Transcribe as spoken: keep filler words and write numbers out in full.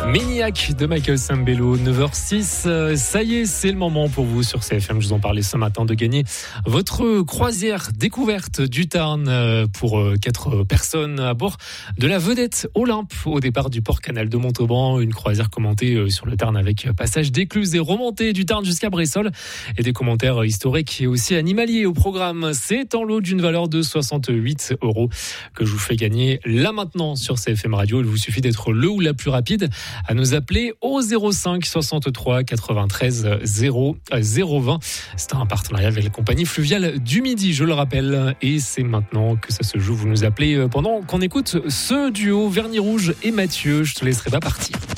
Maniac de Michael Sambello, neuf heures six. Ça y est, c'est le moment pour vous sur C F M. Je vous en parlais ce matin de gagner votre croisière découverte du Tarn pour quatre personnes à bord de la vedette Olympe au départ du port canal de Montauban. Une croisière commentée sur le Tarn avec passage d'écluse et remontée du Tarn jusqu'à Bressolles et des commentaires historiques et aussi animaliers au programme. C'est en lot d'une valeur de soixante-huit euros que je vous fais gagner là maintenant sur C F M Radio. Il vous suffit d'être le ou la plus rapide à nous appeler au zéro cinq soixante-trois quatre-vingt-treize zéro zéro vingt. C'est un partenariat avec la compagnie fluviale du Midi, je le rappelle. Et c'est maintenant que ça se joue. Vous nous appelez pendant qu'on écoute ce duo Vernis Rouge et Mathieu. Je te laisserai pas partir.